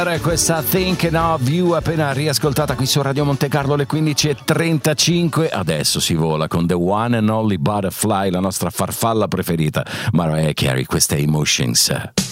Questa Thinking of You appena riascoltata qui su Radio Monte Carlo alle 15:35. Adesso si vola con The One and Only Butterfly, la nostra farfalla preferita, Mariah Carey. Questa è Emotions.